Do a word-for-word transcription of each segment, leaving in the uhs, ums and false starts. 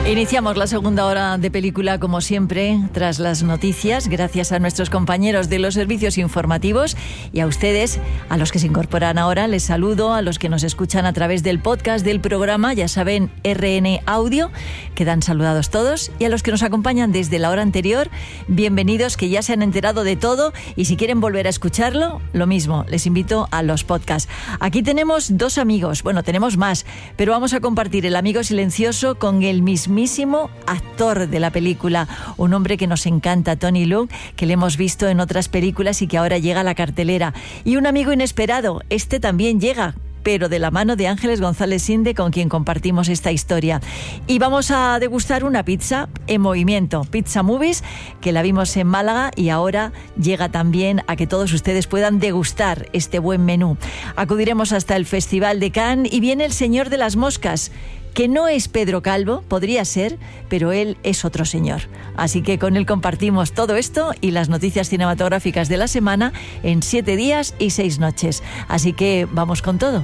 Iniciamos la segunda hora de película, como siempre, tras las noticias, gracias a nuestros compañeros de los servicios informativos y a ustedes, a los que se incorporan ahora. Les saludo, a los que nos escuchan a través del podcast del programa, ya saben, R N Audio, quedan saludados todos, y a los que nos acompañan desde la hora anterior, bienvenidos, que ya se han enterado de todo, y si quieren volver a escucharlo, lo mismo, les invito a los podcasts. Aquí tenemos dos amigos, bueno, tenemos más, pero vamos a compartir el amigo silencioso con el mismo actor de la película, un hombre que nos encanta, Tony Leung, que le hemos visto en otras películas y que ahora llega a la cartelera. Y un amigo inesperado, este también llega, pero de la mano de Ángeles González Inde, con quien compartimos esta historia. Y vamos a degustar una pizza en movimiento, Pizza Movies, que la vimos en Málaga y ahora llega también a que todos ustedes puedan degustar este buen menú. Acudiremos hasta el Festival de Cannes y viene el señor de las moscas, que no es Pedro Calvo, podría ser, pero él es otro señor. Así que con él compartimos todo esto y las noticias cinematográficas de la semana en siete días y seis noches. Así que vamos con todo.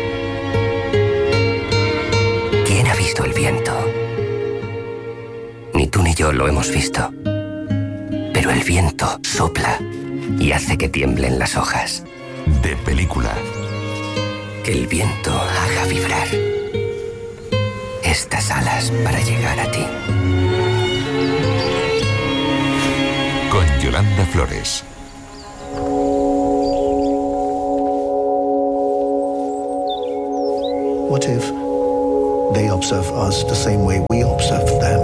¿Quién ha visto el viento? Ni tú ni yo lo hemos visto. Pero el viento sopla y hace que tiemblen las hojas. De película. Que el viento haga vibrar estas alas para llegar a ti. Con Yolanda Flores. What if they observe us the same way we observe them?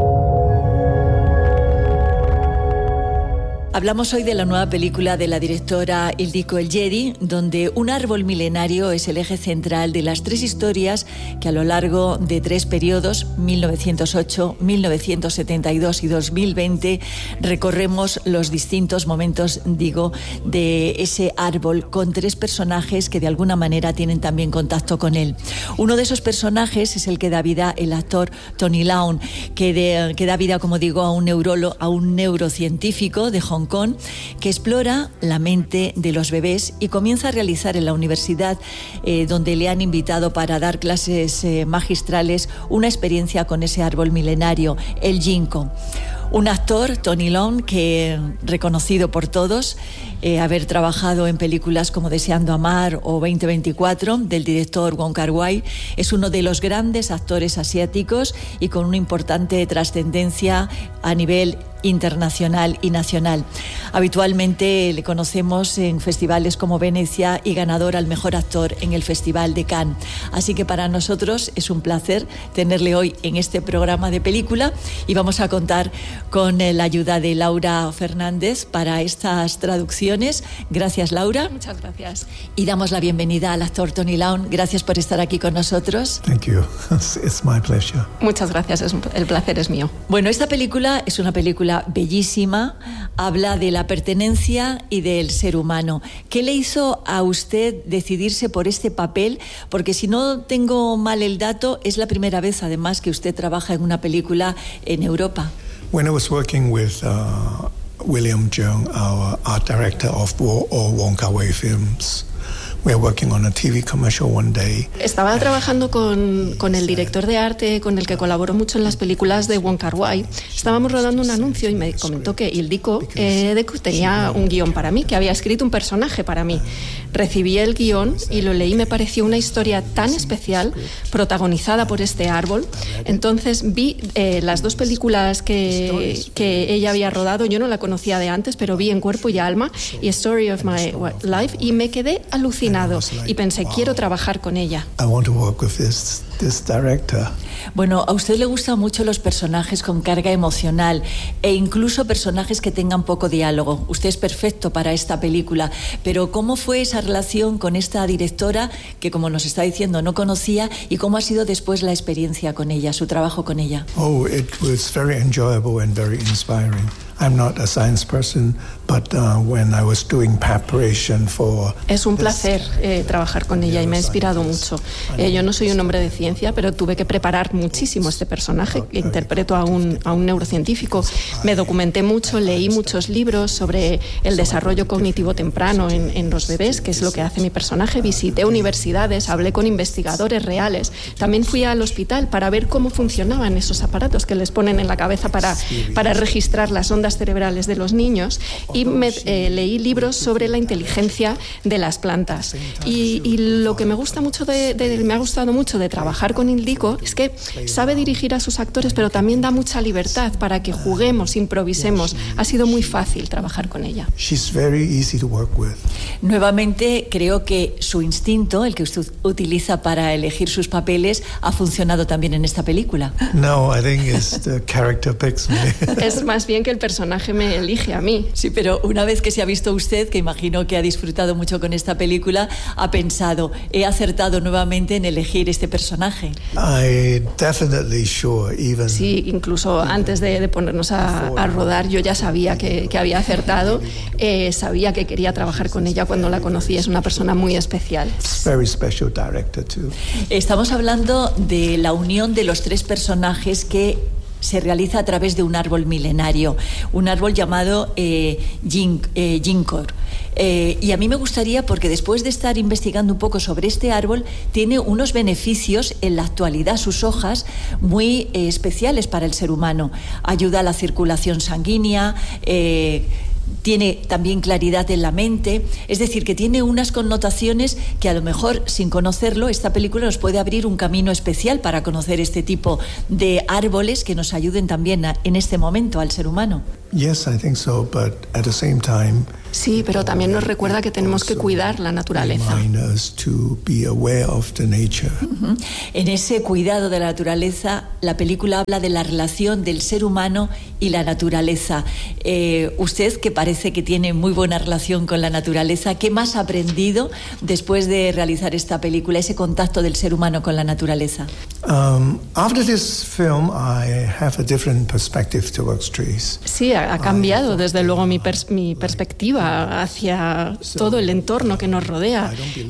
Hablamos hoy de la nueva película de la directora Ildiko Eljedi, donde un árbol milenario es el eje central de las tres historias que a lo largo de tres periodos, mil novecientos ocho, mil novecientos setenta y dos y dos mil veinte, recorremos los distintos momentos, digo, de ese árbol con tres personajes que de alguna manera tienen también contacto con él. Uno de esos personajes es el que da vida el actor Tony Leung, que, de, que da vida, como digo, a un neurólogo, a un neurocientífico de Hong Kong, que explora la mente de los bebés y comienza a realizar en la universidad, eh, donde le han invitado para dar clases eh, magistrales, una experiencia con ese árbol milenario, el ginkgo. Un actor, Tony Leung, que reconocido por todos, eh, haber trabajado en películas como Deseando Amar o veinte veinticuatro del director Wong Kar-wai, es uno de los grandes actores asiáticos y con una importante trascendencia a nivel internacional y nacional. Habitualmente le conocemos en festivales como Venecia y ganador al mejor actor en el Festival de Cannes. Así que para nosotros es un placer tenerle hoy en este programa de película y vamos a contar con la ayuda de Laura Fernández para estas traducciones. Gracias, Laura. Muchas gracias. Y damos la bienvenida al actor Tony Leung. Gracias por estar aquí con nosotros. Thank you. It's my pleasure. Muchas gracias, es, el placer es mío. Bueno, esta película es una película bellísima, habla de la pertenencia y del ser humano. ¿Qué le hizo a usted decidirse por este papel? Porque si no tengo mal el dato, es la primera vez además que usted trabaja en una película en Europa. When I was working with uh, William Jeong, our art director of all Wong Kar-wai films, we were working on a T V commercial one day. Estaba trabajando con, con el director de arte con el que colaboró mucho en las películas de Wong Kar-wai. Estábamos rodando un anuncio y me comentó que Ildiko eh, tenía un guión para mí, que había escrito un personaje para mí. Recibí el guión y lo leí, me pareció una historia tan especial, protagonizada por este árbol. Entonces vi eh, las dos películas que, que ella había rodado, yo no la conocía de antes, pero vi En Cuerpo y Alma y Story of My Life y me quedé alucinada. Y pensé, quiero trabajar con ella. I want to work with this, this director. Bueno, a usted le gustan mucho los personajes con carga emocional e incluso personajes que tengan poco diálogo. Usted es perfecto para esta película, pero ¿cómo fue esa relación con esta directora que, como nos está diciendo, no conocía, y cómo ha sido después la experiencia con ella, su trabajo con ella? Oh, it was very enjoyable and very inspiring. I'm not a science person, but uh, when I was doing preparation for Es un placer eh, trabajar con ella y me ha inspirado mucho. Eh, yo no soy un hombre de ciencia, pero tuve que preparar muchísimo este personaje. Interpreto a un, a un neurocientífico. Me documenté mucho, leí muchos libros sobre el desarrollo cognitivo temprano en, en los bebés, que es lo que hace mi personaje. Visité universidades, hablé con investigadores reales. También fui al hospital para ver cómo funcionaban esos aparatos que les ponen en la cabeza para, para registrar las ondas cerebrales de los niños, y me, eh, leí libros sobre la inteligencia de las plantas. Y, y lo que me gusta mucho de, de, me ha gustado mucho de trabajar con Ildiko es que sabe dirigir a sus actores, pero también da mucha libertad para que juguemos, improvisemos. Ha sido muy fácil trabajar con ella. She's very easy to work with. Nuevamente, creo que su instinto, el que usted utiliza para elegir sus papeles, ha funcionado también en esta película. No, I think it's the character picks me. Es más bien que el personaje me elige a mí. Sí, pero una vez que se ha visto usted, que imagino que ha disfrutado mucho con esta película, ha pensado, he acertado nuevamente en elegir este personaje. I definitely sure, even Sí, incluso antes de, de ponernos a, a rodar, yo ya sabía que, que había acertado, eh, sabía que quería trabajar con ella cuando la conocí. Es una persona muy especial. very special director too. Estamos hablando de la unión de los tres personajes que se realiza a través de un árbol milenario, un árbol llamado eh, Gin, eh, Ginkor. Eh, y a mí me gustaría, porque después de estar investigando un poco sobre este árbol, tiene unos beneficios en la actualidad, sus hojas, muy eh, especiales para el ser humano. Ayuda a la circulación sanguínea, eh, tiene también claridad en la mente, es decir, que tiene unas connotaciones que a lo mejor, sin conocerlo, esta película nos puede abrir un camino especial para conocer este tipo de árboles que nos ayuden también a, en este momento al ser humano. Yes, I think so, but at the same time, Sí, pero también nos recuerda que tenemos que cuidar la naturaleza. remind us to be aware of the nature. Uh-huh. En ese cuidado de la naturaleza, la película habla de la relación del ser humano y la naturaleza. Eh, usted, que parece que tiene muy buena relación con la naturaleza, ¿qué más ha aprendido después de realizar esta película, ese contacto del ser humano con la naturaleza? Um, after this film, I have a different perspective towards trees. Sí, ha, ha cambiado desde luego mi, pers- mi perspectiva hacia todo el entorno que nos rodea.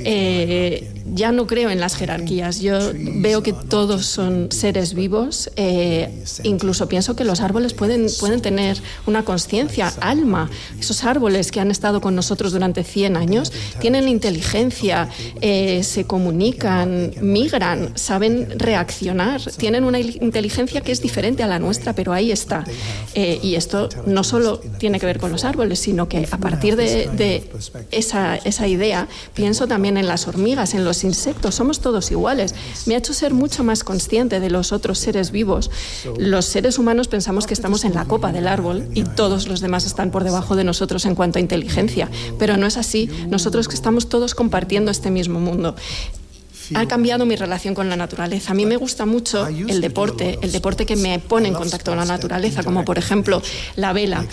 Eh, ya no creo en las jerarquías. Yo veo que todos son seres vivos. Eh, incluso pienso que los árboles pueden, pueden tener una conciencia, alma. Esos árboles que han estado con nosotros durante cien años tienen inteligencia, eh, se comunican, migran, saben reaccionar, tienen una inteligencia que es diferente a la nuestra, pero ahí está. Eh, y esto no solo tiene que ver con los árboles, sino que a partir de, de esa, esa idea pienso también en las hormigas, en los insectos. Somos todos iguales. Me ha hecho ser mucho más consciente de los otros seres vivos. Los seres humanos pensamos que estamos en la copa del árbol y todos los demás están por debajo de nosotros en cuanto a inteligencia, pero no es así. Nosotros que estamos todos compartiendo este mismo mundo. Ha cambiado mi relación con la naturaleza. A mí me gusta mucho el deporte, el deporte que me pone en contacto con la naturaleza, como por ejemplo la vela.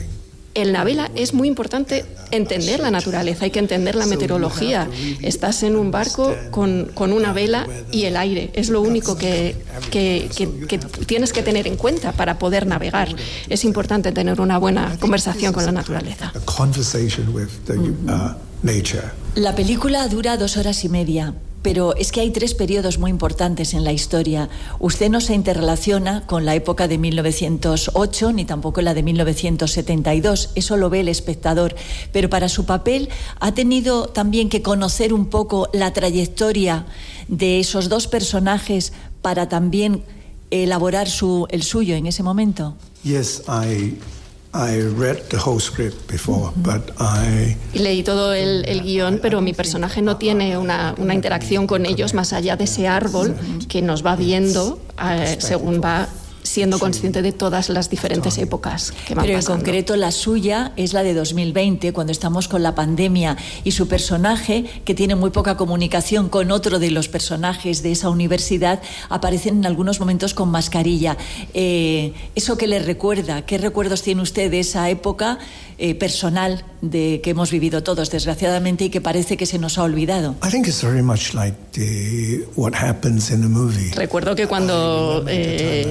En la vela es muy importante entender la naturaleza, hay que entender la meteorología. Estás en un barco con, con una vela y el aire. Es lo único que, que, que, que tienes que tener en cuenta para poder navegar. Es importante tener una buena conversación con la naturaleza. A conversation with the, uh, nature. La película dura dos horas y media. Pero es que hay tres periodos muy importantes en la historia. Usted no se interrelaciona con la época de mil novecientos ocho ni tampoco la de mil novecientos setenta y dos. Eso lo ve el espectador. Pero para su papel ha tenido también que conocer un poco la trayectoria de esos dos personajes para también elaborar su, el suyo en ese momento. Yes, I I read the whole script before, but I Leí todo el, el guión, pero mi personaje no tiene una, una interacción con ellos más allá de ese árbol que nos va viendo eh, según va siendo consciente de todas las diferentes épocas que van Pero pasando. en concreto la suya es la de dos mil veinte, cuando estamos con la pandemia, y su personaje, que tiene muy poca comunicación con otro de los personajes de esa universidad, aparecen en algunos momentos con mascarilla. Eh, ¿Eso qué le recuerda? ¿Qué recuerdos tiene usted de esa época eh, personal de que hemos vivido todos, desgraciadamente, y que parece que se nos ha olvidado? I think it's very much like the what happens in the movie. Recuerdo que cuando eh, empezó la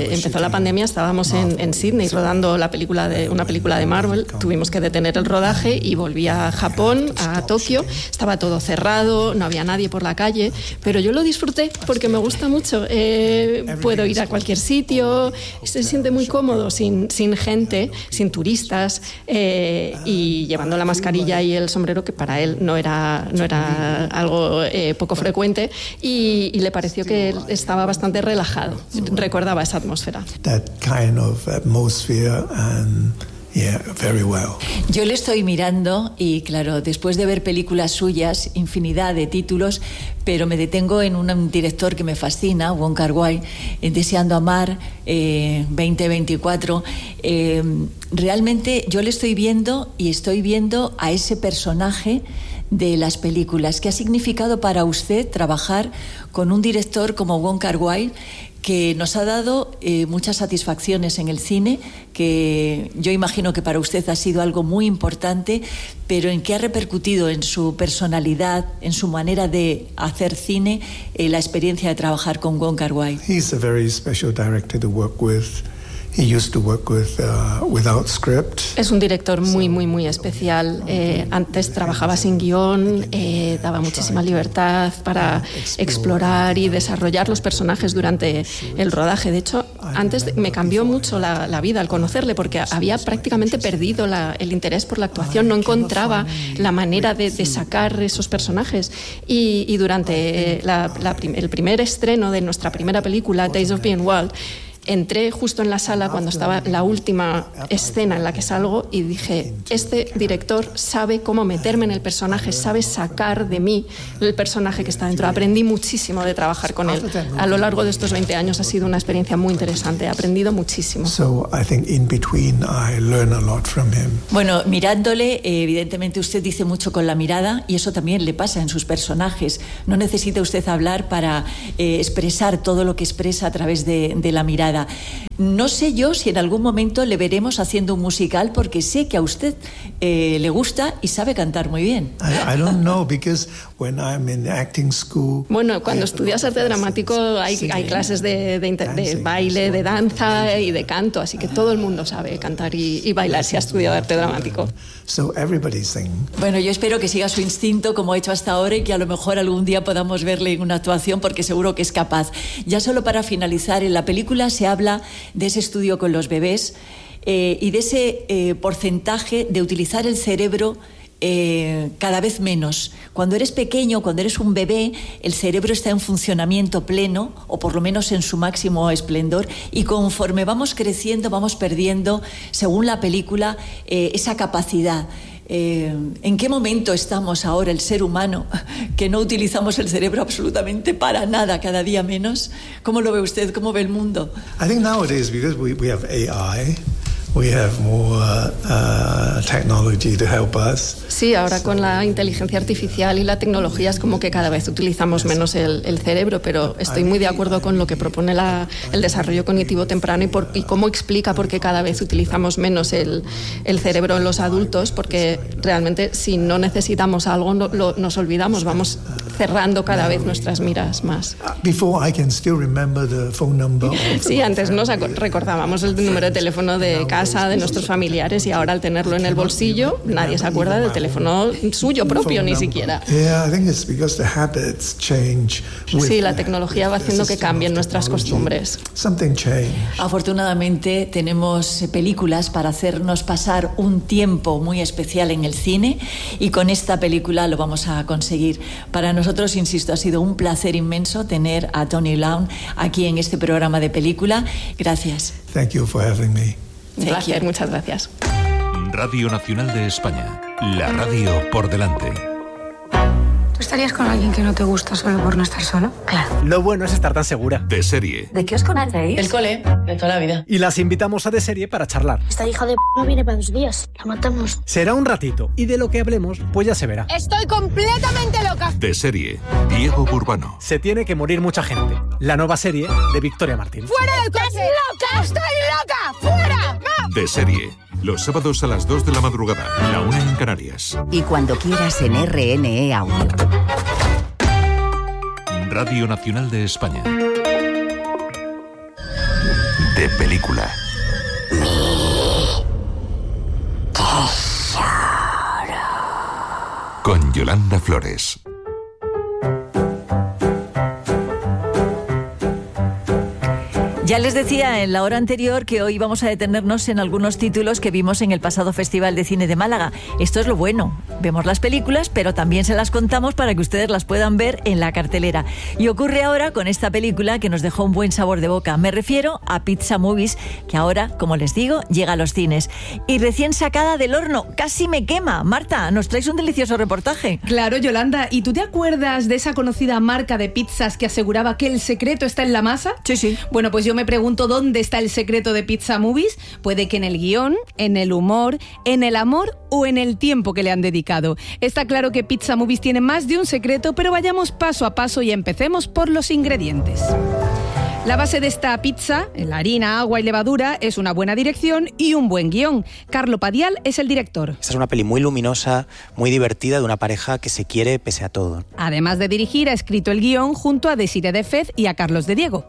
la pandemia estábamos en, en Sydney rodando la película de, una película de Marvel. Tuvimos que detener el rodaje y volví a Japón, a Tokio. Estaba todo cerrado, no había nadie por la calle, pero yo lo disfruté porque me gusta mucho. Eh, puedo ir a cualquier sitio, se siente muy cómodo, sin, sin gente, sin turistas, eh, y llevando la mascarilla y el sombrero, que para él no era, no era algo eh, poco frecuente, y, y le pareció que estaba bastante relajado. Recordaba esa atmósfera. That kind of atmosphere and yeah, very well. Yo le estoy mirando y claro, después de ver películas suyas, infinidad de títulos, pero me detengo en un director que me fascina, Wong Kar-wai, en Deseando Amar, eh, veinte veinticuatro. Eh, realmente yo le estoy viendo y estoy viendo a ese personaje de las películas. ¿Qué ha significado para usted trabajar con un director como Wong Kar-wai, que nos ha dado eh, muchas satisfacciones en el cine, que yo imagino que para usted ha sido algo muy importante, pero en qué ha repercutido en su personalidad, en su manera de hacer cine, eh, la experiencia de trabajar con Wong Kar-wai? He's a very special director to work with. He used to work with, uh, without script. Es un director muy, muy, muy especial. Eh, antes trabajaba sin guión, eh, daba muchísima libertad para explorar y desarrollar los personajes durante el rodaje. De hecho, antes me cambió mucho la, la vida al conocerle, porque había prácticamente perdido la, el interés por la actuación, no encontraba la manera de, de sacar esos personajes. Y, y durante la, la, el primer estreno de nuestra primera película, Days of Being Wild, entré justo en la sala cuando estaba la última escena en la que salgo y dije, este director sabe cómo meterme en el personaje, sabe sacar de mí el personaje que está dentro. Aprendí muchísimo de trabajar con él. A lo largo de estos veinte años ha sido una experiencia muy interesante, he aprendido muchísimo. So I think in between I learn a lot from him. Bueno, mirándole, evidentemente usted dice mucho con la mirada y eso también le pasa en sus personajes. No necesita usted hablar para eh, expresar todo lo que expresa a través de, de la mirada. No sé yo si en algún momento le veremos haciendo un musical, porque sé que a usted eh, le gusta y sabe cantar muy bien. I, I don't know, because when I'm in acting school. Bueno, cuando estudias arte dramático hay, hay clases de, de, de baile, de danza y de canto, así que todo el mundo sabe cantar y, y bailar si ha estudiado arte dramático. So everybody sing. Bueno, yo espero que siga su instinto como ha hecho hasta ahora y que a lo mejor algún día podamos verle en una actuación, porque seguro que es capaz. Ya solo para finalizar, en la película se habla de ese estudio con los bebés eh, y de ese eh, porcentaje de utilizar el cerebro eh, cada vez menos. Cuando eres pequeño, cuando eres un bebé, el cerebro está en funcionamiento pleno, o por lo menos en su máximo esplendor, y conforme vamos creciendo vamos perdiendo, según la película, eh, esa capacidad. Eh, ¿En qué momento estamos ahora el ser humano que no utilizamos el cerebro absolutamente para nada, cada día menos? ¿Cómo lo ve usted? ¿Cómo ve el mundo? I think nowadays, because we, we have A I, we have more uh, technology to help us. Sí, ahora con la inteligencia artificial y la tecnología es como que cada vez utilizamos menos el, el cerebro, pero estoy muy de acuerdo con lo que propone la, el desarrollo cognitivo temprano y, por, y cómo explica por qué cada vez utilizamos menos el, el cerebro en los adultos, porque realmente si no necesitamos algo no, lo, nos olvidamos, vamos cerrando cada vez nuestras miras más. Before I can still remember the phone number. Sí, antes nos recordábamos el número de teléfono de casa de nuestros familiares y ahora al tenerlo en el bolsillo nadie se acuerda del teléfono suyo propio ni siquiera. Sí, la tecnología va haciendo que cambien nuestras costumbres. Afortunadamente tenemos películas para hacernos pasar un tiempo muy especial en el cine y con esta película lo vamos a conseguir. Para nosotros, insisto, ha sido un placer inmenso tener a Tony Leung aquí en este programa de película. Gracias. Thank you for having me. Un placer, muchas gracias. Radio Nacional de España, la radio por delante. ¿Tú estarías con alguien que no te gusta solo por no estar solo? Claro. Lo bueno es estar tan segura. De serie. ¿De qué os conocéis? El cole, de toda la vida. Y las invitamos a De Serie para charlar. Esta hija de p no viene para dos días. La matamos. Será un ratito y de lo que hablemos, pues ya se verá. Estoy completamente loca. De serie. Diego Burbano. Se tiene que morir mucha gente. La nueva serie de Victoria Martín. ¡Fuera del coche! ¡Estás loca! ¡Estoy loca! ¡Fuera! ¡No! De serie. Los sábados a las dos de la madrugada. La una en Canarias. Y cuando quieras en R N E Audio. Radio Nacional de España. de película. Con Yolanda Flores. Ya les decía en la hora anterior que hoy vamos a detenernos en algunos títulos que vimos en el pasado Festival de Cine de Málaga. Esto es lo bueno. Vemos las películas, pero también se las contamos para que ustedes las puedan ver en la cartelera. Y ocurre ahora con esta película que nos dejó un buen sabor de boca. Me refiero a Pizza Movies, que ahora, como les digo, llega a los cines. Y recién sacada del horno, casi me quema. Marta, nos traes un delicioso reportaje. Claro, Yolanda. ¿Y tú te acuerdas de esa conocida marca de pizzas que aseguraba que el secreto está en la masa? Sí, sí. Bueno, pues yo me pregunto dónde está el secreto de Pizza Movies. Puede que en el guión, en el humor, en el amor o en el tiempo que le han dedicado. Está claro que Pizza Movies tiene más de un secreto, pero vayamos paso a paso y empecemos por los ingredientes. La base de esta pizza, la harina, agua y levadura, es una buena dirección y un buen guión. Carlo Padial es el director. Esta es una peli muy luminosa, muy divertida, de una pareja que se quiere pese a todo. Además de dirigir, ha escrito el guión junto a Desiree de Fez y a Carlos de Diego.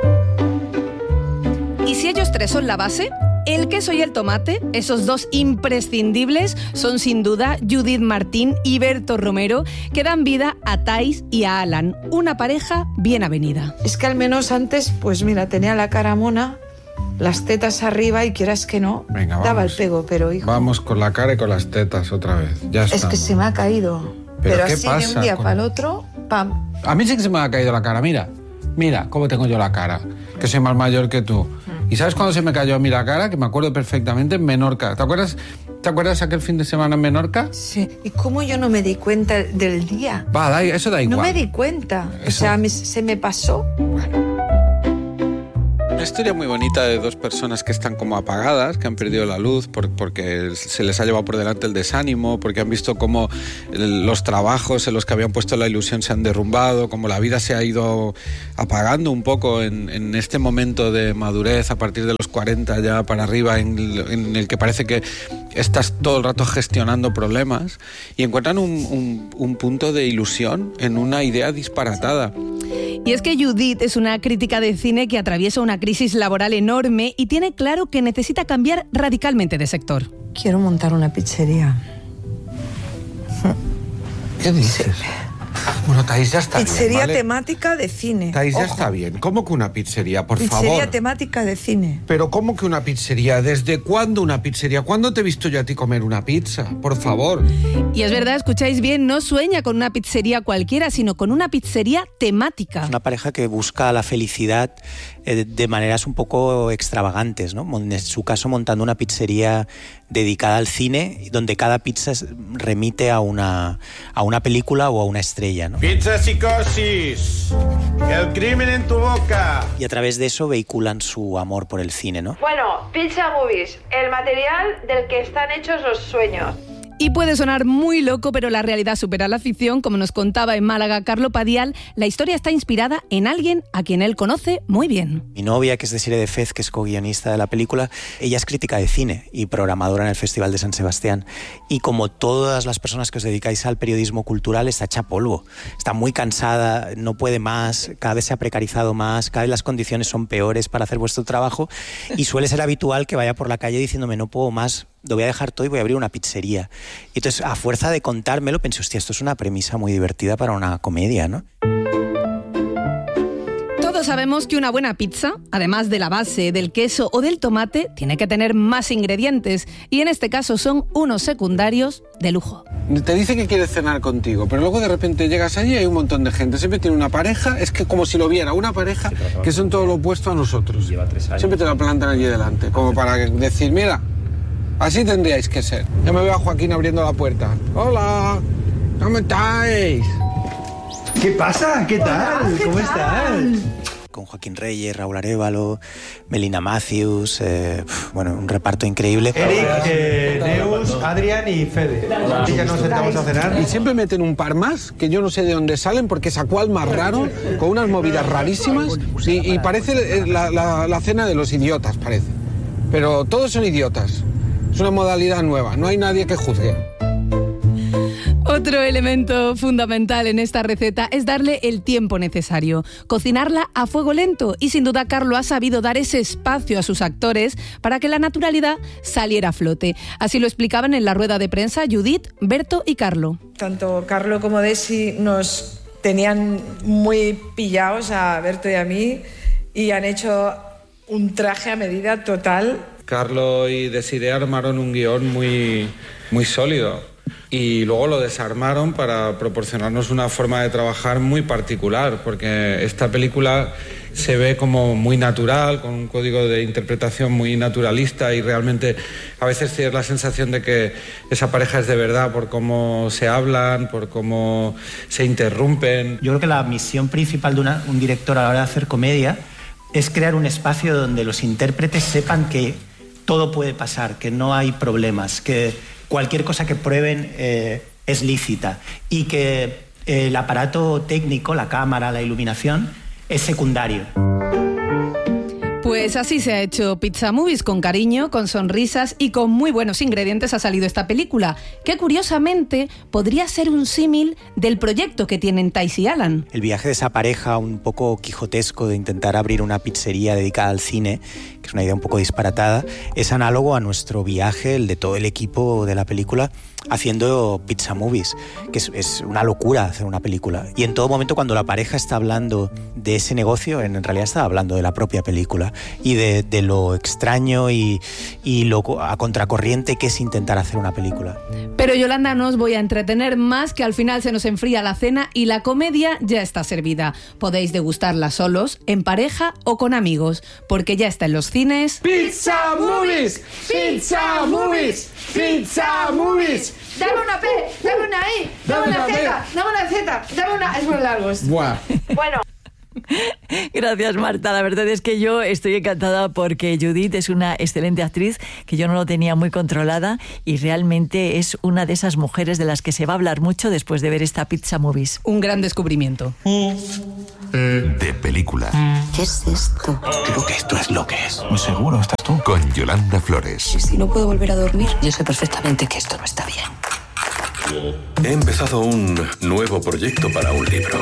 Y si ellos tres son la base, el queso y el tomate, esos dos imprescindibles, son sin duda Judith Martín y Berto Romero, que dan vida a Thais y a Alan, una pareja bien avenida. Es que al menos antes, pues mira, tenía la cara mona, las tetas arriba y quieras que no, Venga, vamos. daba el pego, pero hijo... Vamos con la cara y con las tetas otra vez, ya estamos. Es que se me ha caído, pero, pero ¿qué así pasa de un día con... para el otro, pam. A mí sí que se me ha caído la cara, mira, mira cómo tengo yo la cara, que soy más mayor que tú. ¿Y sabes cuándo se me cayó a mí la cara? Que me acuerdo perfectamente, en Menorca. ¿Te acuerdas, ¿Te acuerdas aquel fin de semana en Menorca? Sí. ¿Y cómo yo no me di cuenta del día? Va, da, eso da igual. No me di cuenta. Eso. O sea, me, se me pasó. Bueno. Una historia muy bonita de dos personas que están como apagadas, que han perdido la luz por, porque se les ha llevado por delante el desánimo, porque han visto cómo los trabajos en los que habían puesto la ilusión se han derrumbado, cómo la vida se ha ido apagando un poco en, en este momento de madurez a partir de los cuarenta ya para arriba, en, en el que parece que estás todo el rato gestionando problemas, y encuentran un, un, un punto de ilusión en una idea disparatada. Y es que Judith es una crítica de cine que atraviesa una crisis laboral enorme y tiene claro que necesita cambiar radicalmente de sector. Quiero montar una pizzería. ¿Qué dices? Sí. Bueno, Thais, ya está pizzería bien, ¿vale? Temática de cine. Thais, ya Ojo. está bien. ¿Cómo que una pizzería, por pizzería favor? Pizzería temática de cine. Pero ¿cómo que una pizzería? ¿Desde cuándo una pizzería? ¿Cuándo te he visto yo a ti comer una pizza? Por favor. Y es verdad, escucháis bien, no sueña con una pizzería cualquiera, sino con una pizzería temática. Es una pareja que busca la felicidad eh, de maneras un poco extravagantes, ¿no? En su caso, montando una pizzería dedicada al cine, donde cada pizza remite a una, a una película o a una estrella, ¿no? Pizza psicosis, el crimen en tu boca. Y a través de eso vehiculan su amor por el cine, ¿no? Bueno, Pizza Movies, el material del que están hechos los sueños. Y puede sonar muy loco, pero la realidad supera la ficción. Como nos contaba en Málaga Carlo Padial, la historia está inspirada en alguien a quien él conoce muy bien. Mi novia, que es Desiree de Fez, que es co-guionista de la película, ella es crítica de cine y programadora en el Festival de San Sebastián. Y como todas las personas que os dedicáis al periodismo cultural, está hecha polvo. Está muy cansada, no puede más, cada vez se ha precarizado más, cada vez las condiciones son peores para hacer vuestro trabajo, y suele ser habitual que vaya por la calle diciéndome no puedo más, lo voy a dejar todo y voy a abrir una pizzería. Y entonces, a fuerza de contármelo, pensé, hostia, esto es una premisa muy divertida para una comedia, ¿no? Todos sabemos que una buena pizza, además de la base, del queso o del tomate, tiene que tener más ingredientes. Y en este caso son unos secundarios de lujo. Te dice que quiere cenar contigo, pero luego de repente llegas allí y hay un montón de gente. Siempre tiene una pareja, es que como si lo viera, una pareja que son todo lo opuesto a nosotros. Lleva tres años. Siempre te la plantan allí delante, como para decir, mira, así tendríais que ser. Yo me veo a Joaquín abriendo la puerta. Hola, ¿cómo estáis? ¿Qué pasa? ¿Qué tal? Hola, ¿qué ¿Cómo tal? estás? Con Joaquín Reyes, Raúl Arévalo, Melina Matthews, eh, bueno, un reparto increíble. Eric, eh, Neus, Adrián y Fede. Y ya nos sentamos a cenar. Y siempre meten un par más, que yo no sé de dónde salen, porque sacó al más raro, con unas movidas rarísimas, y, y parece la, la, la cena de los idiotas, parece. Pero todos son idiotas. Es una modalidad nueva, no hay nadie que juzgue. Otro elemento fundamental en esta receta es darle el tiempo necesario, cocinarla a fuego lento, y sin duda Carlo ha sabido dar ese espacio a sus actores para que la naturalidad saliera a flote. Así lo explicaban en la rueda de prensa Judith, Berto y Carlo. Tanto Carlo como Desi nos tenían muy pillados a Berto y a mí y han hecho un traje a medida total. Carlo y Desiree armaron un guión muy, muy sólido y luego lo desarmaron para proporcionarnos una forma de trabajar muy particular, porque esta película se ve como muy natural, con un código de interpretación muy naturalista, y realmente a veces tienes la sensación de que esa pareja es de verdad por cómo se hablan, por cómo se interrumpen. Yo creo que la misión principal de una, un director a la hora de hacer comedia es crear un espacio donde los intérpretes sepan que todo puede pasar, que no hay problemas, que cualquier cosa que prueben eh, es lícita, y que eh, el aparato técnico, la cámara, la iluminación, es secundario. Pues así se ha hecho Pizza Movies, con cariño, con sonrisas y con muy buenos ingredientes ha salido esta película, que curiosamente podría ser un símil del proyecto que tienen Thais y Alan. El viaje de esa pareja un poco quijotesco de intentar abrir una pizzería dedicada al cine, que es una idea un poco disparatada, es análogo a nuestro viaje, el de todo el equipo de la película, haciendo Pizza Movies, que es, es una locura hacer una película. Y en todo momento, cuando la pareja está hablando de ese negocio, en realidad está hablando de la propia película y de, de lo extraño y, y lo a contracorriente que es intentar hacer una película. Pero Yolanda, no os voy a entretener más, que al final se nos enfría la cena y la comedia ya está servida. Podéis degustarla solos, en pareja o con amigos, porque ya está en los cines. ¡Pizza Movies! ¡Pizza Movies! ¡Pizza Movies! Dame una P, dame una I, dame, dame una Z, dame una Z, dame una... Es muy largo esto. Buah. Bueno. Gracias, Marta. La verdad es que yo estoy encantada porque Judith es una excelente actriz que yo no lo tenía muy controlada, y realmente es una de esas mujeres de las que se va a hablar mucho después de ver esta Pizza Movies. Un gran descubrimiento. De película. ¿Qué es esto? Creo que esto es lo que es. Muy seguro, ¿estás tú? Con Yolanda Flores. Si no puedo volver a dormir, yo sé perfectamente que esto no está bien. He empezado un nuevo proyecto para un libro.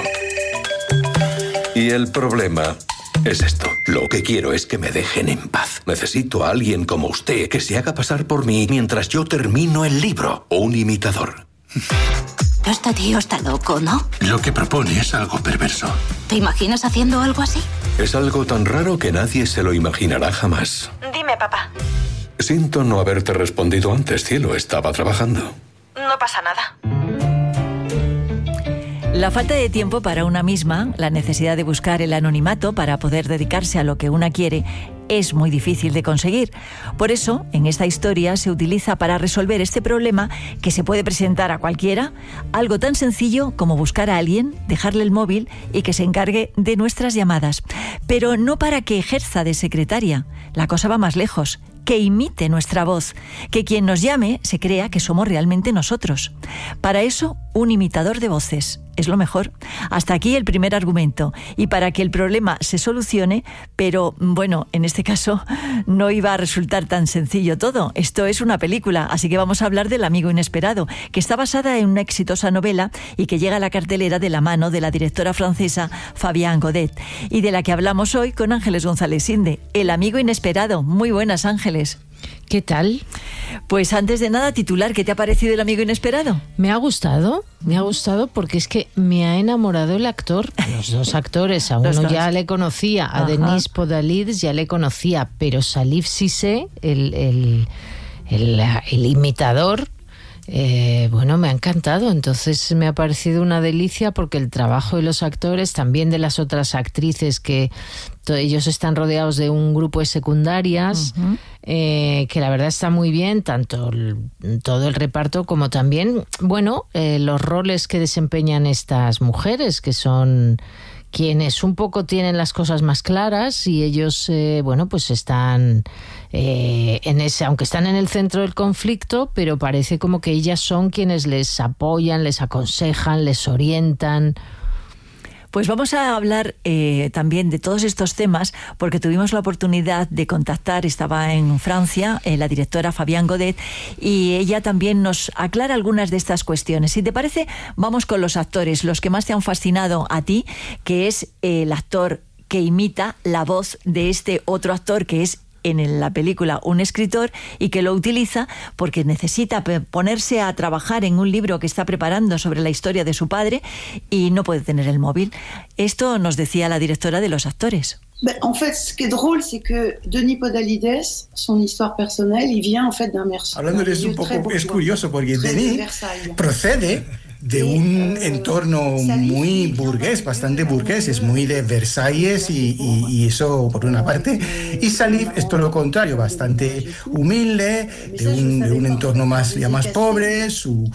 Y el problema es esto. Lo que quiero es que me dejen en paz. Necesito a alguien como usted que se haga pasar por mí mientras yo termino el libro. O un imitador. Este tío está loco, ¿no? Lo que propone es algo perverso. ¿Te imaginas haciendo algo así? Es algo tan raro que nadie se lo imaginará jamás. Dime, papá. Siento no haberte respondido antes, cielo. Estaba trabajando. No pasa nada. La falta de tiempo para una misma, la necesidad de buscar el anonimato para poder dedicarse a lo que una quiere, es muy difícil de conseguir. Por eso, en esta historia se utiliza para resolver este problema, que se puede presentar a cualquiera, algo tan sencillo como buscar a alguien, dejarle el móvil y que se encargue de nuestras llamadas. Pero no para que ejerza de secretaria. La cosa va más lejos. Que imite nuestra voz, que quien nos llame se crea que somos realmente nosotros. Para eso, un imitador de voces es lo mejor. Hasta aquí el primer argumento. Y para que el problema se solucione, pero bueno, en este caso no iba a resultar tan sencillo todo. Esto es una película, así que vamos a hablar del Amigo Inesperado, que está basada en una exitosa novela y que llega a la cartelera de la mano de la directora francesa Fabienne Godet, y de la que hablamos hoy con Ángeles González Inde. El Amigo Inesperado. Muy buenas, Ángeles. ¿Qué tal? Pues antes de nada, titular, ¿qué te ha parecido El Amigo Inesperado? Me ha gustado, me ha gustado porque es que me ha enamorado el actor, los dos actores. A uno ya le conocía, a Ajá. Denis Podalides ya le conocía, pero Salif Cissé, el, el, el, el imitador, Eh, bueno, me ha encantado. Entonces me ha parecido una delicia, porque el trabajo de los actores, también de las otras actrices, que ellos están rodeados de un grupo de secundarias, uh-huh. eh, que la verdad está muy bien, tanto el, todo el reparto como también, bueno, eh, los roles que desempeñan estas mujeres, que son quienes un poco tienen las cosas más claras, y ellos, eh, bueno, pues están eh, en ese, aunque están en el centro del conflicto, pero parece como que ellas son quienes les apoyan, les aconsejan, les orientan. Pues vamos a hablar eh, también de todos estos temas, porque tuvimos la oportunidad de contactar, estaba en Francia, eh, la directora Fabienne Godet, y ella también nos aclara algunas de estas cuestiones. Si te parece, vamos con los actores, los que más te han fascinado a ti, que es eh, el actor que imita la voz de este otro actor que es en la película un escritor y que lo utiliza porque necesita ponerse a trabajar en un libro que está preparando sobre la historia de su padre y no puede tener el móvil. Esto nos decía la directora de los actores. En fait, ce qui est drôle, c'est que Denis Podalides, son histoire personnelle, il vient en fait d'un mercenario. Hablando de eso un poco, es curioso porque Denis procede de un entorno muy burgués, bastante burgués, es muy de Versalles y, y, y eso por una parte, y Salif es todo lo contrario, bastante humilde, de un, de un entorno más, ya más pobre, su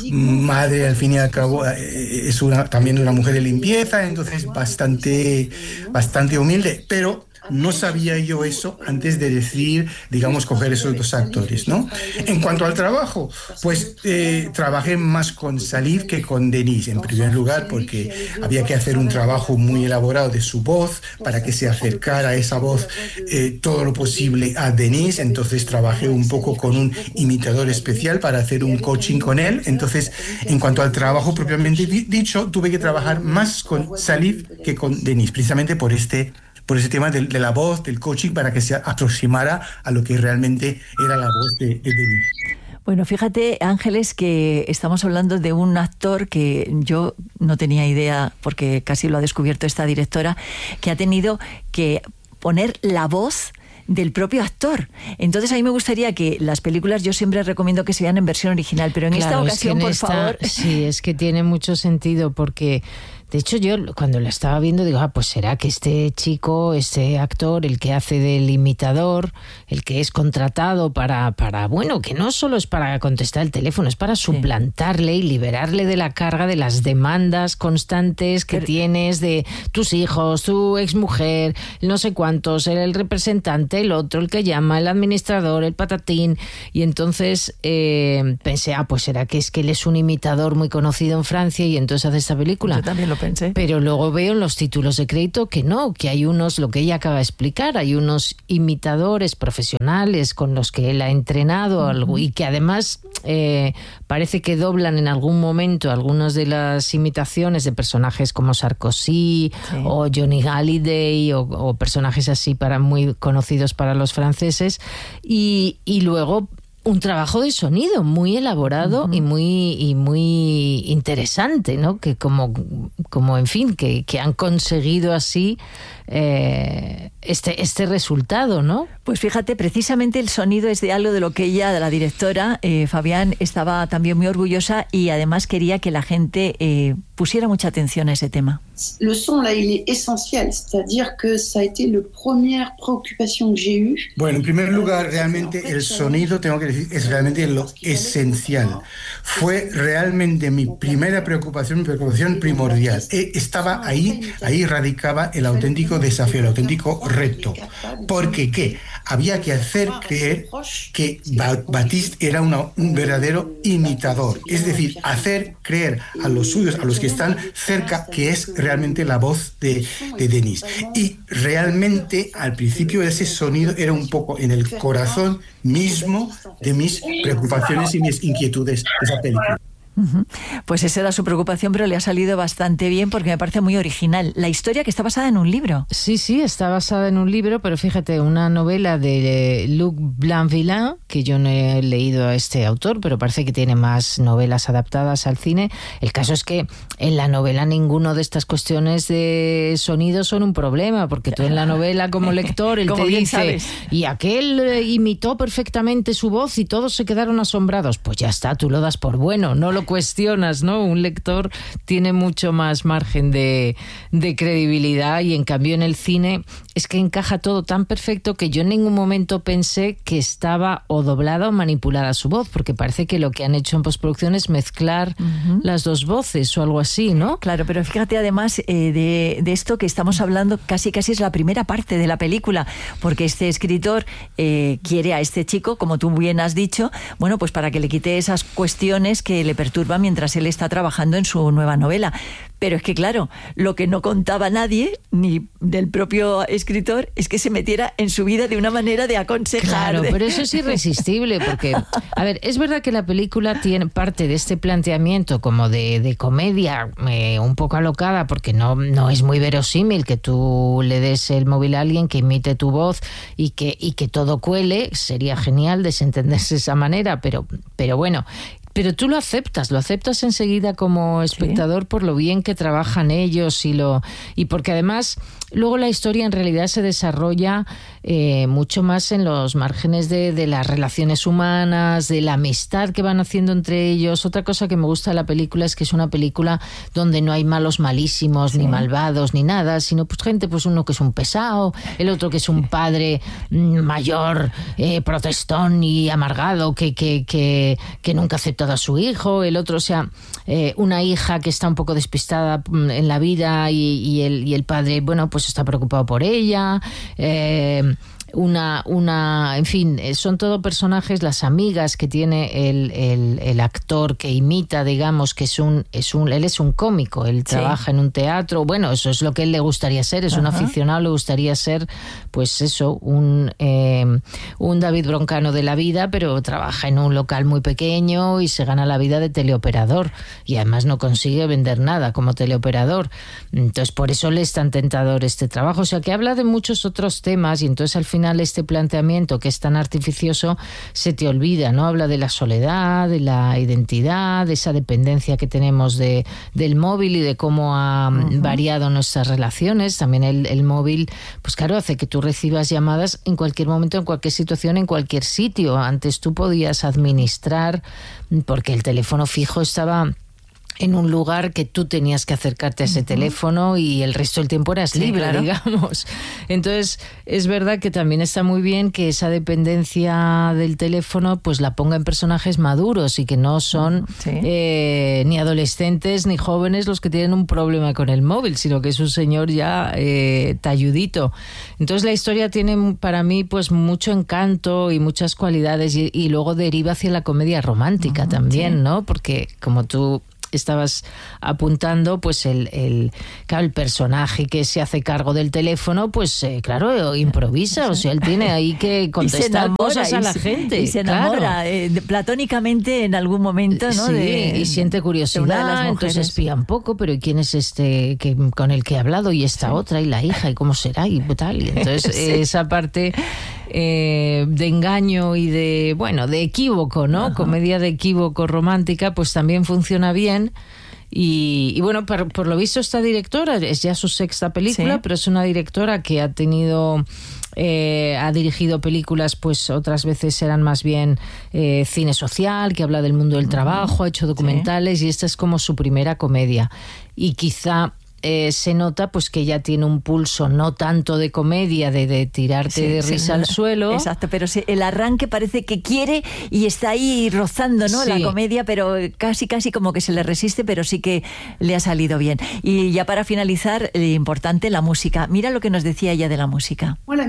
madre al fin y al cabo es una, también una mujer de limpieza, entonces bastante, bastante humilde, pero no sabía yo eso antes de decidir, digamos, coger esos dos actores, ¿no? En cuanto al trabajo, pues eh, trabajé más con Salif que con Denis, en primer lugar, porque había que hacer un trabajo muy elaborado de su voz para que se acercara a esa voz eh, todo lo posible a Denis, entonces trabajé un poco con un imitador especial para hacer un coaching con él, entonces en cuanto al trabajo propiamente dicho, tuve que trabajar más con Salif que con Denis, precisamente por este por ese tema de, de la voz, del coaching, para que se aproximara a lo que realmente era la voz de, de Denis. Bueno, fíjate, Ángeles, que estamos hablando de un actor que yo no tenía idea, porque casi lo ha descubierto esta directora, que ha tenido que poner la voz del propio actor. Entonces a mí me gustaría que las películas, yo siempre recomiendo que se vean en versión original, pero en claro, esta ocasión, es que en por esta, favor... Sí, es que tiene mucho sentido porque... De hecho, yo cuando la estaba viendo digo, ah, pues será que este chico, este actor, el que hace del imitador, el que es contratado para, para bueno, que no solo es para contestar el teléfono, es para suplantarle y liberarle de la carga de las demandas constantes que Pero... tienes de tus hijos, tu exmujer, no sé cuántos, el representante, el otro, el que llama, el administrador, el patatín. Y entonces eh, pensé, ah, pues será que es que él es un imitador muy conocido en Francia y entonces hace esta película. Yo también lo pensé. Pero luego veo en los títulos de crédito que no, que hay unos, lo que ella acaba de explicar, hay unos imitadores profesionales con los que él ha entrenado, uh-huh. algo, y que además eh, parece que doblan en algún momento algunas de las imitaciones de personajes como Sarkozy, sí, o Johnny Hallyday o, o personajes así para muy conocidos para los franceses, y, y luego un trabajo de sonido muy elaborado uh-huh. y muy y muy interesante, ¿no? Que como como en fin que, que han conseguido así eh, este este resultado, ¿no? Pues fíjate, precisamente el sonido es de algo de lo que ella, la directora eh, Fabienne, estaba también muy orgullosa y además quería que la gente eh, pusiera mucha atención a ese tema. Le son là, il est essentiel, c'est-à-dire que ça a été la première préoccupation que j'ai eue. Bueno, en primer lugar, realmente el sonido, tengo que decir, es realmente lo esencial. Fue realmente mi primera preocupación, mi preocupación primordial. Estaba ahí, ahí radicaba el auténtico desafío, el auténtico reto. Porque, ¿qué? Había que hacer creer que Baptiste era una, un verdadero imitador. Es decir, hacer creer a los suyos, a los que están cerca, que es realmente la voz de, de Denis. Y realmente al principio ese sonido era un poco en el corazón mismo de mis preocupaciones y mis inquietudes de esa película. Uh-huh. Pues esa era su preocupación, pero le ha salido bastante bien porque me parece muy original. La historia que está basada en un libro. Sí, sí, está basada en un libro, pero fíjate, una novela de Luc Blainvillain, que yo no he leído a este autor, pero parece que tiene más novelas adaptadas al cine. El caso es que en la novela ninguno de estas cuestiones de sonido son un problema, porque tú en la novela como lector él te dice, sabes. Y aquel imitó perfectamente su voz y todos se quedaron asombrados. Pues ya está, tú lo das por bueno, no lo cuestionas, ¿no? Un lector tiene mucho más margen de, de credibilidad y en cambio en el cine es que encaja todo tan perfecto que yo en ningún momento pensé que estaba o doblada o manipulada su voz, porque parece que lo que han hecho en postproducción es mezclar uh-huh. las dos voces o algo así, ¿no? Claro, pero fíjate además eh, de, de esto que estamos hablando, casi casi es la primera parte de la película, porque este escritor eh, quiere a este chico, como tú bien has dicho, bueno, pues para que le quite esas cuestiones que le pertenecen perturba mientras él está trabajando en su nueva novela. Pero es que, claro, lo que no contaba nadie, ni del propio escritor, es que se metiera en su vida de una manera de aconsejar. Claro, de... pero eso es irresistible, porque, a ver, es verdad que la película tiene parte de este planteamiento como de, de comedia eh, un poco alocada, porque no, no es muy verosímil que tú le des el móvil a alguien que imite tu voz y que, y que todo cuele. Sería genial desentenderse de esa manera, pero, pero bueno... Pero tú lo aceptas, lo aceptas enseguida como espectador, ¿sí?, por lo bien que trabajan ellos y lo y porque además luego la historia en realidad se desarrolla eh, mucho más en los márgenes de, de las relaciones humanas, de la amistad que van haciendo entre ellos. Otra cosa que me gusta de la película es que es una película donde no hay malos malísimos, sí, ni malvados, ni nada, sino pues gente, pues uno que es un pesado, el otro que es un padre mayor, eh, protestón y amargado, que, que, que, que nunca acepta a su hijo, el otro, o sea, eh, una hija que está un poco despistada en la vida y, y, el, y el padre, bueno, pues está preocupado por ella, eh, una, una, en fin, son todo personajes, las amigas que tiene el, el, el actor que imita, digamos, que es un, es un, él es un cómico, él sí. trabaja en un teatro, bueno, eso es lo que él le gustaría ser, es Ajá. un aficionado, le gustaría ser, pues eso, un, eh, un David Broncano de la vida, pero trabaja en un local muy pequeño y se gana la vida de teleoperador, y además no consigue vender nada como teleoperador, entonces por eso le es tan tentador este trabajo, o sea que habla de muchos otros temas, y entonces al final este planteamiento que es tan artificioso se te olvida, ¿no? Habla de la soledad, de la identidad, de esa dependencia que tenemos de, del móvil y de cómo ha uh-huh. variado nuestras relaciones. También el, el móvil, pues claro, hace que tú recibas llamadas en cualquier momento, en cualquier situación, en cualquier sitio. Antes tú podías administrar, porque el teléfono fijo estaba en un lugar que tú tenías que acercarte a ese uh-huh. teléfono y el resto del tiempo eras sí, libre, claro. digamos. Entonces, es verdad que también está muy bien que esa dependencia del teléfono pues la ponga en personajes maduros y que no son sí. eh, ni adolescentes ni jóvenes los que tienen un problema con el móvil, sino que es un señor ya eh, talludito. Entonces, la historia tiene para mí pues mucho encanto y muchas cualidades y, y luego deriva hacia la comedia romántica uh-huh, también, sí. ¿no? Porque como tú estabas apuntando, pues el, el, claro, el personaje que se hace cargo del teléfono, pues eh, claro, improvisa, o sea, él tiene ahí que contestar cosas a la se, gente. Y se enamora claro. eh, platónicamente en algún momento, ¿no? Sí, de, y siente curiosidad, entonces espía un poco, pero ¿y quién es este que, con el que he hablado? Y esta sí. otra, y la hija, y cómo será, y tal. Y entonces sí. esa parte eh, de engaño y de, bueno, de equívoco, ¿no? Ajá. Comedia de equívoco romántica, pues también funciona bien. Y, y bueno, por, por lo visto esta directora, es ya su sexta película, sí. pero es una directora que ha tenido... Eh, ha dirigido películas, pues otras veces eran más bien eh, cine social, que habla del mundo del trabajo, ha hecho documentales sí. y esta es como su primera comedia. Y quizá... Eh, se nota pues que ella tiene un pulso no tanto de comedia, de, de tirarte sí, de risa sí, al suelo. Exacto, pero sí, el arranque parece que quiere y está ahí rozando, ¿no? Sí. La comedia, pero casi casi como que se le resiste, pero sí que le ha salido bien. Y ya para finalizar, eh, importante, la música. Mira lo que nos decía ella de la música. La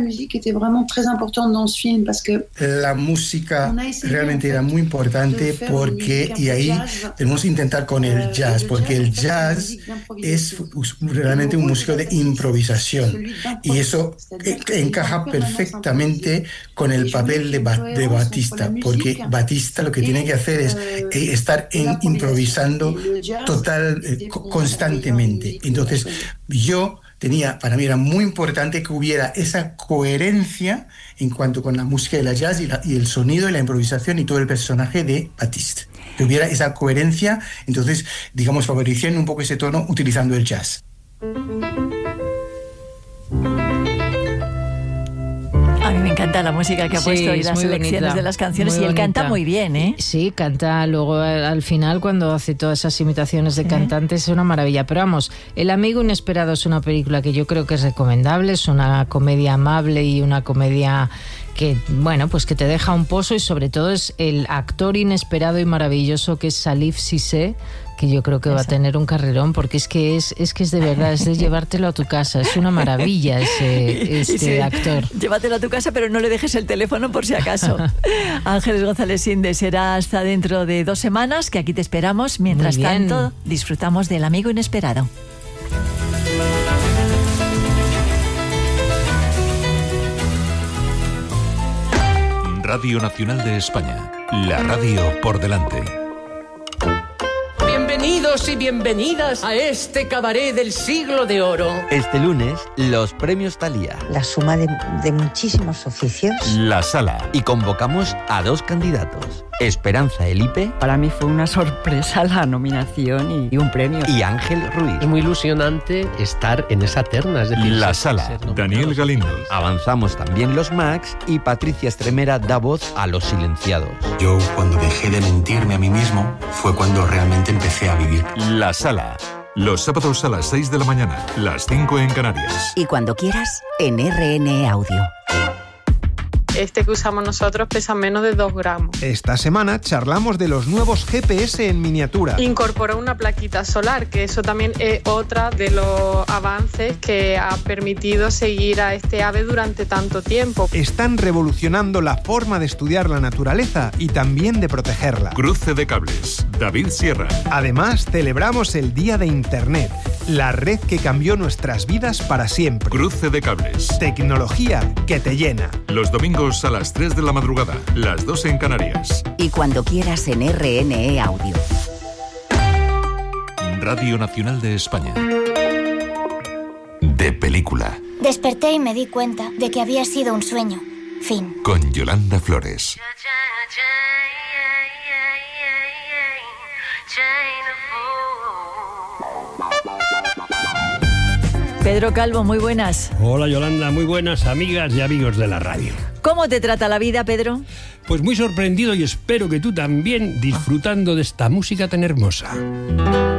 música realmente era muy importante porque, y ahí tenemos que intentar con el jazz, porque el jazz es realmente un músico de improvisación y eso encaja perfectamente con el papel de, ba- de Batista, porque Batista lo que tiene que hacer es estar en, improvisando total eh, constantemente. Entonces yo tenía, para mí era muy importante que hubiera esa coherencia en cuanto con la música de la jazz y, la, y el sonido y la improvisación y todo el personaje de Batista. Que hubiera esa coherencia, entonces, digamos, favoreciendo un poco ese tono utilizando el jazz. A mí me encanta la música que ha puesto sí, y las selecciones bonita, de las canciones y él bonita. Canta muy bien, ¿eh? Sí, canta luego al final cuando hace todas esas imitaciones de sí. cantantes es una maravilla. Pero vamos, El amigo inesperado es una película que yo creo que es recomendable, es una comedia amable y una comedia que, bueno, pues que te deja un pozo y sobre todo es el actor inesperado y maravilloso que es Salif Cissé, que yo creo que va a tener un carrerón, porque es que es, es que es de verdad, es de llevártelo a tu casa, es una maravilla ese este sí, actor. Llévatelo a tu casa, pero no le dejes el teléfono por si acaso. Ángeles González Inde, será hasta dentro de dos semanas, que aquí te esperamos. Mientras tanto, disfrutamos del amigo inesperado. Radio Nacional de España, la radio por delante. Bienvenidos y bienvenidas a este cabaret del siglo de oro. Este lunes, los premios Thalía. La suma de, de muchísimos oficios. La Sala. Y convocamos a dos candidatos. Esperanza Elipe. Para mí fue una sorpresa la nominación y, y un premio. Y Ángel Ruiz. Es muy ilusionante estar en esa terna. Es decir, La ser, Sala. Ser Daniel Galindo. Avanzamos también los Max y Patricia Estremera da voz a los silenciados. Yo, cuando dejé de mentirme a mí mismo, fue cuando realmente empecé a vivir. La Sala. Los sábados a las seis de la mañana, las cinco en Canarias. Y cuando quieras, en R N E Audio. Este que usamos nosotros pesa menos de dos gramos. Esta semana charlamos de los nuevos G P S en miniatura. Incorpora una plaquita solar, que eso también es otra de los avances que ha permitido seguir a este ave durante tanto tiempo. Están revolucionando la forma de estudiar la naturaleza y también de protegerla. Cruce de cables, David Sierra. Además, celebramos el Día de Internet, la red que cambió nuestras vidas para siempre. Cruce de cables. Tecnología que te llena. Los domingos a las tres de la madrugada, las dos en Canarias. Y cuando quieras en R N E Audio. Radio Nacional de España. De película. Desperté y me di cuenta de que había sido un sueño. Fin. Con Yolanda Flores. Pedro Calvo, muy buenas. Hola Yolanda, muy buenas amigas y amigos de la radio. ¿Cómo te trata la vida, Pedro? Pues muy sorprendido y espero que tú también, disfrutando de esta música tan hermosa.